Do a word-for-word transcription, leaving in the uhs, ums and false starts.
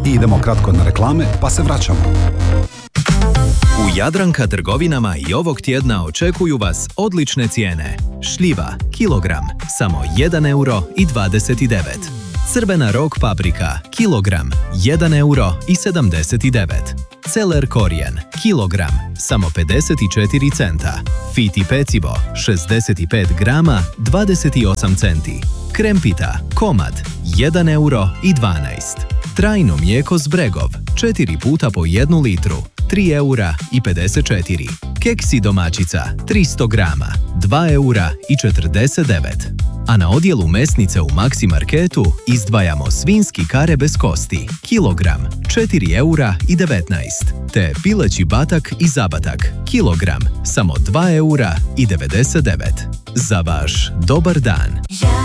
I idemo kratko na reklame, pa se vraćamo. U Jadranka trgovinama i ovog tjedna očekuju vas odlične cijene. Šljiva, kilogram, samo jedan euro i dvadeset devet. Crvena rog paprika, kilogram, jedan euro i sedamdeset devet. Celer korijen, kilogram, samo pedeset četiri centa. Fiti pecivo, šezdeset pet grama, dvadeset osam centi. Krempita, komad, jedan euro i dvanaest. Trajno mlijeko Zbregov, četiri puta po jednu litru, tri eura i pedeset četiri. Keksi domaćica, tristo grama, dva eura i četrdeset devet. A na odjelu mesnice u Maxi Marketu izdvajamo svinjski kare bez kosti, kilogram, četiri eura i devetnaest, te pileći batak i zabatak, kilogram, samo dva eura i devedeset devet. Za vaš dobar dan.